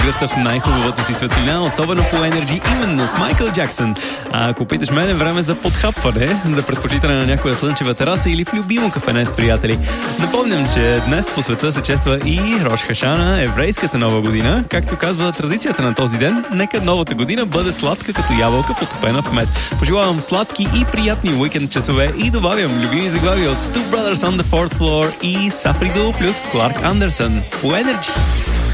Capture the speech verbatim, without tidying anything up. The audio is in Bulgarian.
връща в най-хубавата си светлина, особено по Energy, именно с Майкъл Джаксън. А ако питаш мен, е време за подхапване, за предпочитане на някоя слънчева тераса или в любимо кафене с приятели. Напомням, че днес по света се чества и Рош Хашана, еврейската нова година. Както казва традицията на този ден, нека новата година бъде сладка като ябълка, потопена в мед. Пожелавам сладки и приятни уикенд часове и добавям любими заглавия от Two Brothers on the Fourth Floor и Сафридо плюс Кларк Андерсън по Energy.